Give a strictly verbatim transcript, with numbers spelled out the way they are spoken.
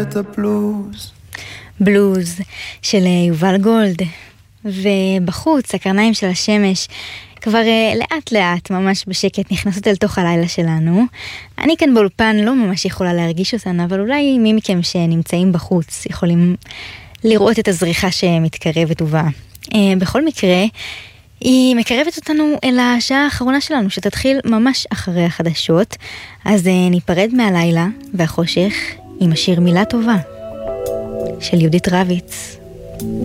את הבלוז. בלוז של יובל גולד. ובחוץ הקרניים של השמש כבר לאט לאט ממש בשקט נכנסות אל תוך הלילה שלנו. אני כאן באולפן לא ממש יכולה להרגיש אותן, אבל אולי מי מכם שנמצאים בחוץ יכולים לראות את הזריחה שמתקרבת ובאה. בכל מקרה, היא מקרבת אותנו אל השעה האחרונה שלנו שתתחיל ממש אחרי החדשות. אז ניפרד מהלילה והחושך עם השיר מילה טובה של יהודית רביץ.